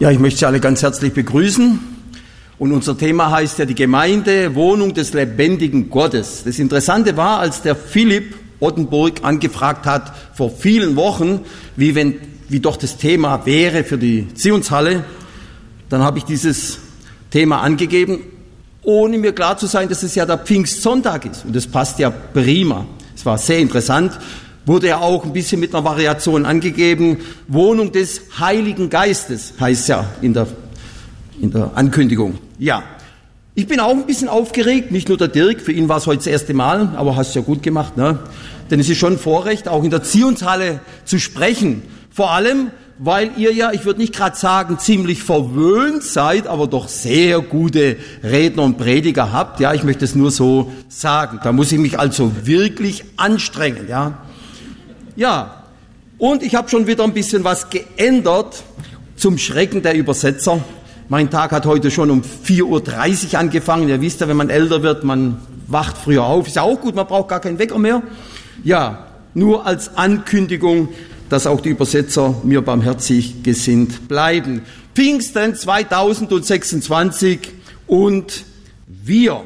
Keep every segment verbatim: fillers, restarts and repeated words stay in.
Ja, ich möchte Sie alle ganz herzlich begrüßen. Und unser Thema heißt ja die Gemeinde, Wohnung des lebendigen Gottes. Das Interessante war, als der Philipp Ottenburg angefragt hat vor vielen Wochen, wie, wenn, wie doch das Thema wäre für die Zionshalle, dann habe ich dieses Thema angegeben, ohne mir klar zu sein, dass es ja der Pfingstsonntag ist. Und das passt ja prima. Es war sehr interessant. Wurde ja auch ein bisschen mit einer Variation angegeben. Wohnung des Heiligen Geistes heißt ja in der, in der Ankündigung. Ja, ich bin auch ein bisschen aufgeregt, nicht nur der Dirk, für ihn war es heute das erste Mal, aber hast ja gut gemacht, ne? Denn es ist schon ein Vorrecht, auch in der Zionshalle zu sprechen. Vor allem, weil ihr ja, ich würde nicht gerade sagen, ziemlich verwöhnt seid, aber doch sehr gute Redner und Prediger habt. Ja, ich möchte es nur so sagen. Da muss ich mich also wirklich anstrengen, ja. Ja, und ich habe schon wieder ein bisschen was geändert zum Schrecken der Übersetzer. Mein Tag hat heute schon um vier Uhr dreißig angefangen. Ihr wisst ja, wenn man älter wird, man wacht früher auf. Ist ja auch gut, man braucht gar keinen Wecker mehr. Ja, nur als Ankündigung, dass auch die Übersetzer mir barmherzig gesinnt bleiben. Pfingsten zweitausendsechsundzwanzig und wir.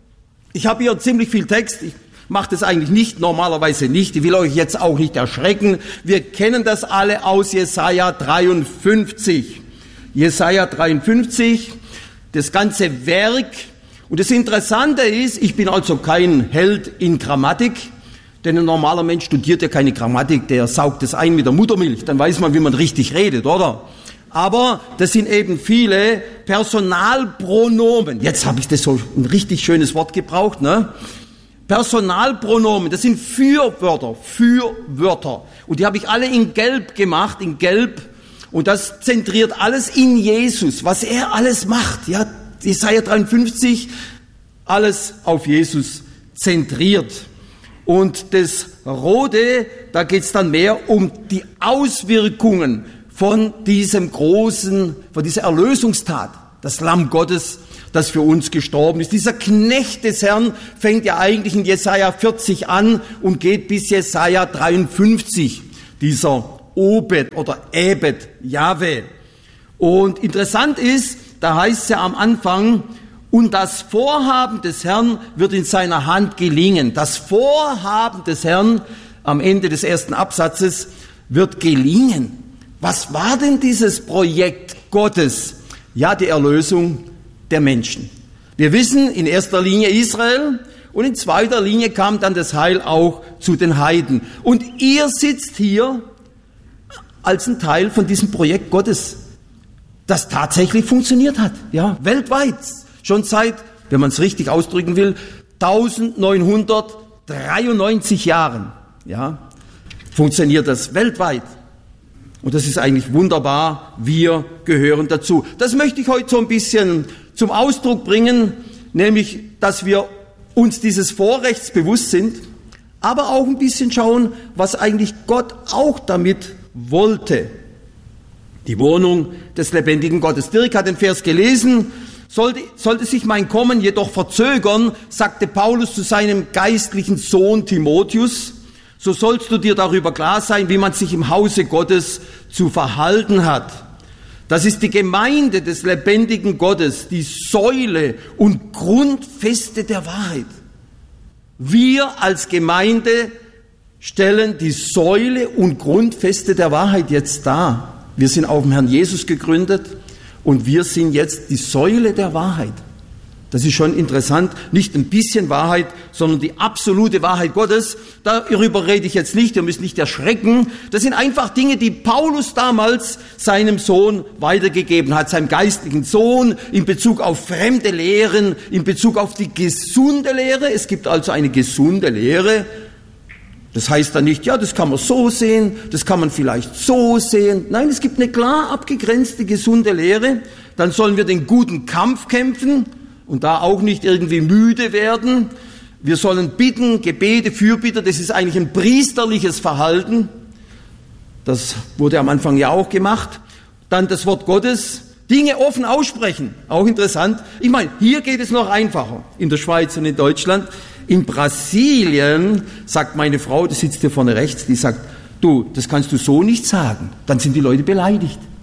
Ich habe hier ziemlich viel Text. Ich macht es eigentlich nicht, normalerweise nicht. Ich will euch jetzt auch nicht erschrecken. Wir kennen das alle aus Jesaja dreiundfünfzig. Jesaja dreiundfünfzig, das ganze Werk. Und das Interessante ist, ich bin also kein Held in Grammatik, denn ein normaler Mensch studiert ja keine Grammatik, der saugt es ein mit der Muttermilch. Dann weiß man, wie man richtig redet, oder? Aber das sind eben viele Personalpronomen. Jetzt habe ich das so ein richtig schönes Wort gebraucht, ne? Personalpronomen, das sind Fürwörter, Fürwörter. Und die habe ich alle in Gelb gemacht, in Gelb. Und das zentriert alles in Jesus, was er alles macht. Ja, Jesaja dreiundfünfzig, alles auf Jesus zentriert. Und das Rote, da geht es dann mehr um die Auswirkungen von diesem großen, von dieser Erlösungstat. Das Lamm Gottes, das für uns gestorben ist. Dieser Knecht des Herrn fängt ja eigentlich in Jesaja vierzig an und geht bis Jesaja dreiundfünfzig. Dieser Obed oder Ebed, Jahwe. Und interessant ist, da heißt es ja am Anfang, und das Vorhaben des Herrn wird in seiner Hand gelingen. Das Vorhaben des Herrn am Ende des ersten Absatzes wird gelingen. Was war denn dieses Projekt Gottes? Ja, die Erlösung der Menschen. Wir wissen in erster Linie Israel und in zweiter Linie kam dann das Heil auch zu den Heiden. Und ihr sitzt hier als ein Teil von diesem Projekt Gottes, das tatsächlich funktioniert hat, ja, weltweit. Schon seit, wenn man es richtig ausdrücken will, neunzehnhundertdreiundneunzig Jahren, ja, funktioniert das weltweit. Und das ist eigentlich wunderbar, wir gehören dazu. Das möchte ich heute so ein bisschen zum Ausdruck bringen, nämlich, dass wir uns dieses Vorrechts bewusst sind, aber auch ein bisschen schauen, was eigentlich Gott auch damit wollte. Die Wohnung des lebendigen Gottes. Dirk hat den Vers gelesen. Sollte, sollte sich mein Kommen jedoch verzögern, sagte Paulus zu seinem geistlichen Sohn Timotheus, so sollst du dir darüber klar sein, wie man sich im Hause Gottes zu verhalten hat. Das ist die Gemeinde des lebendigen Gottes, die Säule und Grundfeste der Wahrheit. Wir als Gemeinde stellen die Säule und Grundfeste der Wahrheit jetzt dar. Wir sind auf dem Herrn Jesus gegründet und wir sind jetzt die Säule der Wahrheit. Das ist schon interessant, nicht ein bisschen Wahrheit, sondern die absolute Wahrheit Gottes. Darüber rede ich jetzt nicht, ihr müsst nicht erschrecken. Das sind einfach Dinge, die Paulus damals seinem Sohn weitergegeben hat, seinem geistlichen Sohn, in Bezug auf fremde Lehren, in Bezug auf die gesunde Lehre. Es gibt also eine gesunde Lehre. Das heißt dann nicht, ja, das kann man so sehen, das kann man vielleicht so sehen. Nein, es gibt eine klar abgegrenzte, gesunde Lehre. Dann sollen wir den guten Kampf kämpfen. Und da auch nicht irgendwie müde werden. Wir sollen bitten, Gebete, Fürbitter, das ist eigentlich ein priesterliches Verhalten. Das wurde am Anfang ja auch gemacht. Dann das Wort Gottes, Dinge offen aussprechen, auch interessant. Ich meine, hier geht es noch einfacher, in der Schweiz und in Deutschland. In Brasilien sagt meine Frau, die sitzt hier vorne rechts, die sagt, du, das kannst du so nicht sagen. Dann sind die Leute beleidigt.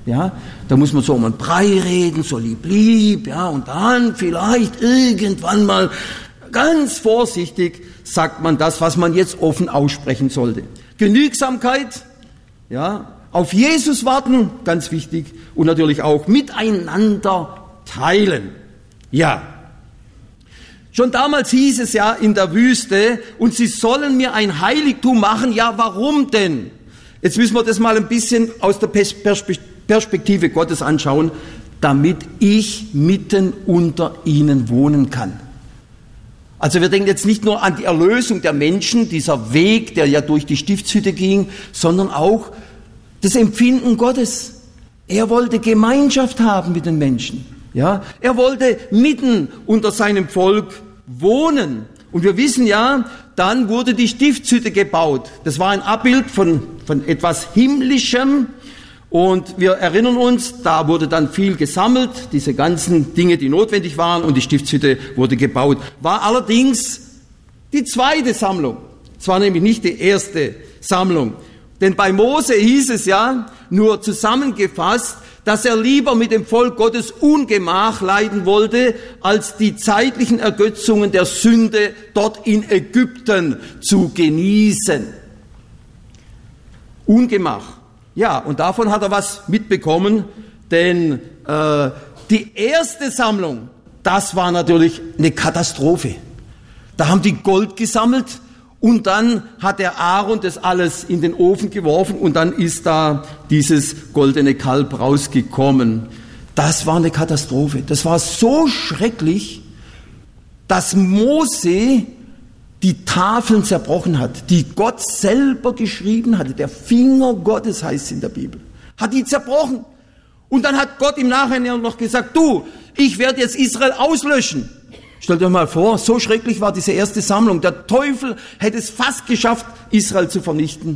Ja, da muss man so um einen Brei reden, so lieb, lieb, ja, und dann vielleicht irgendwann mal ganz vorsichtig sagt man das, was man jetzt offen aussprechen sollte. Genügsamkeit, ja, auf Jesus warten, ganz wichtig, und natürlich auch miteinander teilen. Ja. Schon damals hieß es ja in der Wüste, und sie sollen mir ein Heiligtum machen. Ja, warum denn? Jetzt müssen wir das mal ein bisschen aus der Perspektive Gottes anschauen, damit ich mitten unter ihnen wohnen kann. Also wir denken jetzt nicht nur an die Erlösung der Menschen, dieser Weg, der ja durch die Stiftshütte ging, sondern auch das Empfinden Gottes. Er wollte Gemeinschaft haben mit den Menschen. Ja, er wollte mitten unter seinem Volk wohnen. Und wir wissen ja, dann wurde die Stiftshütte gebaut. Das war ein Abbild von, von etwas Himmlischem. Und wir erinnern uns, da wurde dann viel gesammelt, diese ganzen Dinge, die notwendig waren, und die Stiftshütte wurde gebaut. War allerdings die zweite Sammlung. Es war nämlich nicht die erste Sammlung. Denn bei Mose hieß es ja, nur zusammengefasst, dass er lieber mit dem Volk Gottes Ungemach leiden wollte, als die zeitlichen Ergötzungen der Sünde dort in Ägypten zu genießen. Ungemach. Ja, und davon hat er was mitbekommen, denn äh, die erste Sammlung, das war natürlich eine Katastrophe. Da haben die Gold gesammelt, und dann hat der Aaron das alles in den Ofen geworfen, und dann ist da dieses goldene Kalb rausgekommen. Das war eine Katastrophe. Das war so schrecklich, dass Mose die Tafeln zerbrochen hat, die Gott selber geschrieben hatte. Der Finger Gottes heißt es in der Bibel. Hat die zerbrochen. Und dann hat Gott im Nachhinein noch gesagt, du, ich werde jetzt Israel auslöschen. Stellt euch mal vor, so schrecklich war diese erste Sammlung. Der Teufel hätte es fast geschafft, Israel zu vernichten.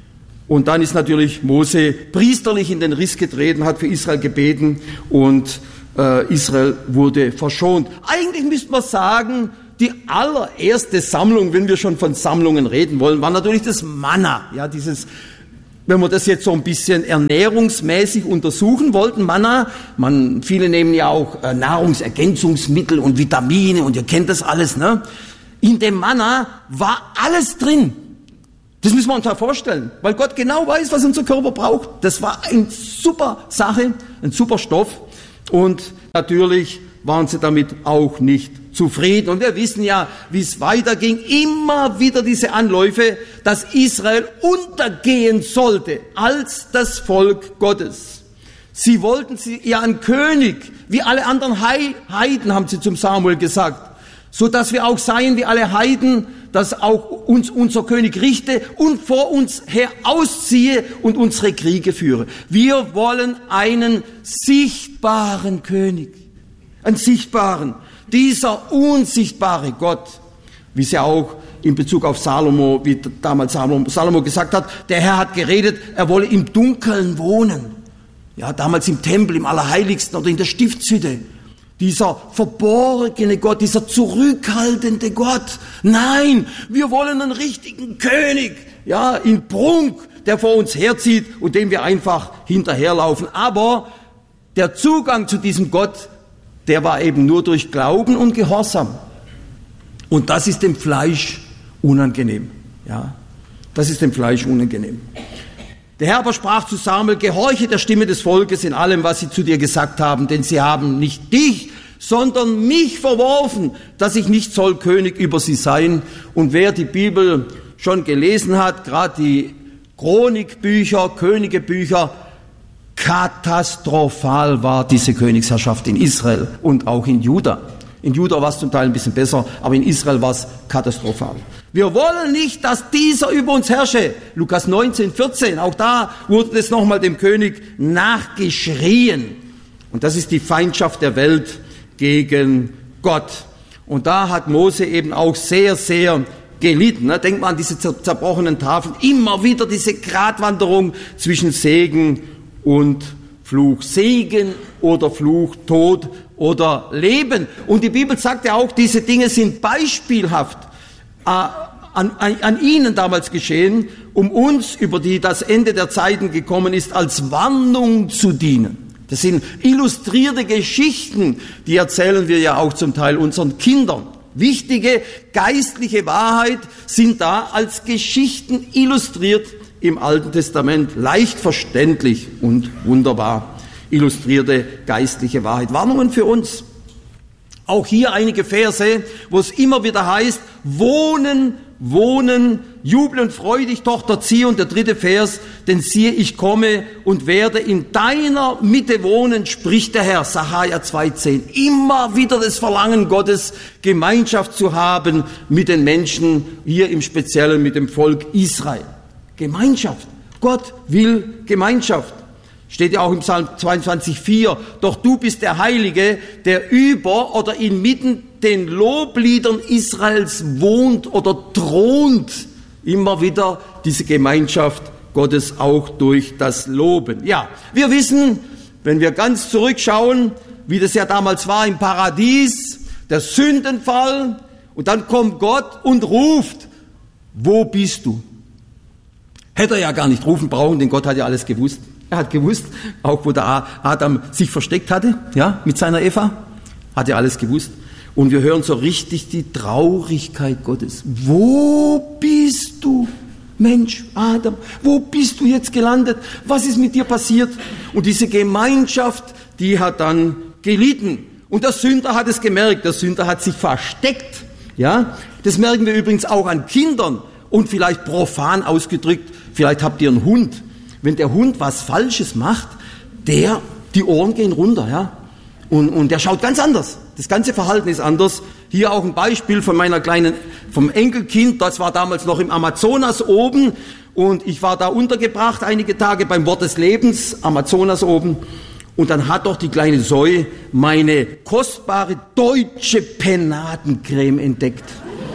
Und dann ist natürlich Mose priesterlich in den Riss getreten, hat für Israel gebeten, und äh, Israel wurde verschont. Eigentlich müsste man sagen, die allererste Sammlung, wenn wir schon von Sammlungen reden wollen, war natürlich das Manna. Ja, dieses, wenn wir das jetzt so ein bisschen ernährungsmäßig untersuchen wollten, Manna, man, viele nehmen ja auch äh, Nahrungsergänzungsmittel und Vitamine, und ihr kennt das alles, ne? In dem Manna war alles drin. Das müssen wir uns ja vorstellen, weil Gott genau weiß, was unser Körper braucht. Das war eine super Sache, ein super Stoff, und natürlich waren sie damit auch nicht zufrieden. Und wir wissen ja, wie es weiterging. Immer wieder diese Anläufe, dass Israel untergehen sollte als das Volk Gottes. Sie wollten sie ja einen König, wie alle anderen Heiden, haben sie zum Samuel gesagt, so dass wir auch seien wie alle Heiden, dass auch uns unser König richte und vor uns her ausziehe und unsere Kriege führe. Wir wollen einen sichtbaren König, einen sichtbaren. Dieser unsichtbare Gott, wie es ja auch in Bezug auf Salomo, wie damals Salomo, Salomo gesagt hat, der Herr hat geredet, er wolle im Dunkeln wohnen. Ja, damals im Tempel, im Allerheiligsten oder in der Stiftshütte. Dieser verborgene Gott, dieser zurückhaltende Gott. Nein, wir wollen einen richtigen König, ja, in Prunk, der vor uns herzieht und dem wir einfach hinterherlaufen. Aber der Zugang zu diesem Gott, der war eben nur durch Glauben und Gehorsam. Und das ist dem Fleisch unangenehm. Ja, das ist dem Fleisch unangenehm. Der Herr aber sprach zu Samuel, gehorche der Stimme des Volkes in allem, was sie zu dir gesagt haben, denn sie haben nicht dich, sondern mich verworfen, dass ich nicht soll König über sie sein. Und wer die Bibel schon gelesen hat, gerade die Chronikbücher, Königebücher, katastrophal war diese Königsherrschaft in Israel und auch in Juda. In Juda war es zum Teil ein bisschen besser, aber in Israel war es katastrophal. Wir wollen nicht, dass dieser über uns herrsche. Lukas neunzehn, vierzehn, auch da wurde es nochmal dem König nachgeschrien. Und das ist die Feindschaft der Welt gegen Gott. Und da hat Mose eben auch sehr, sehr gelitten. Denkt mal an diese zerbrochenen Tafeln. Immer wieder diese Gratwanderung zwischen Segen und Fluch. Segen oder Fluch, Tod oder Leben. Und die Bibel sagt ja auch, diese Dinge sind beispielhaft. an, an, an ihnen damals geschehen, um uns, über die das Ende der Zeiten gekommen ist, als Warnung zu dienen. Das sind illustrierte Geschichten, die erzählen wir ja auch zum Teil unseren Kindern. Wichtige geistliche Wahrheit sind da als Geschichten illustriert im Alten Testament, leicht verständlich und wunderbar illustrierte geistliche Wahrheit. Warnungen für uns. Auch hier einige Verse, wo es immer wieder heißt, wohnen, wohnen, jubel und freu dich, Tochter Zion. Der dritte Vers, denn siehe, ich komme und werde in deiner Mitte wohnen, spricht der Herr. Sacharja zwei zehn. Immer wieder das Verlangen Gottes, Gemeinschaft zu haben mit den Menschen, hier im Speziellen mit dem Volk Israel. Gemeinschaft. Gott will Gemeinschaft. Steht ja auch im Psalm zweiundzwanzig vier, doch du bist der Heilige, der über oder inmitten den Lobliedern Israels wohnt oder thront. Immer wieder diese Gemeinschaft Gottes auch durch das Loben. Ja, wir wissen, wenn wir ganz zurückschauen, wie das ja damals war im Paradies, der Sündenfall, und dann kommt Gott und ruft, wo bist du? Hätte er ja gar nicht rufen brauchen, denn Gott hat ja alles gewusst. Er hat gewusst, auch wo der Adam sich versteckt hatte, ja, mit seiner Eva, hat er alles gewusst. Und wir hören so richtig die Traurigkeit Gottes. Wo bist du, Mensch, Adam? Wo bist du jetzt gelandet? Was ist mit dir passiert? Und diese Gemeinschaft, die hat dann gelitten. Und der Sünder hat es gemerkt. Der Sünder hat sich versteckt. Ja, das merken wir übrigens auch an Kindern. Und vielleicht profan ausgedrückt, vielleicht habt ihr einen Hund. Wenn der Hund was Falsches macht, der, die Ohren gehen runter, ja. Und, und der schaut ganz anders. Das ganze Verhalten ist anders. Hier auch ein Beispiel von meiner kleinen, vom Enkelkind. Das war damals noch im Amazonas oben. Und ich war da untergebracht einige Tage beim Wort des Lebens, Amazonas oben. Und dann hat doch die kleine Zoe meine kostbare deutsche Penatencreme entdeckt.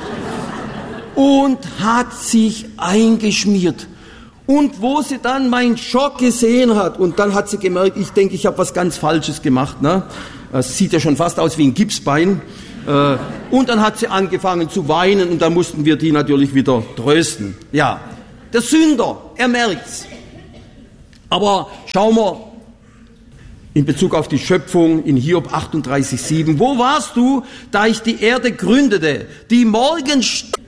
Und hat sich eingeschmiert. Und wo sie dann meinen Schock gesehen hat, und dann hat sie gemerkt, ich denke, ich habe was ganz Falsches gemacht. Ne? Das sieht ja schon fast aus wie ein Gipsbein. Und dann hat sie angefangen zu weinen, und dann mussten wir die natürlich wieder trösten. Ja, der Sünder, er merkt's. Aber schauen wir in Bezug auf die Schöpfung in Hiob achtunddreißig sieben. Wo warst du, da ich die Erde gründete? Die Morgensterne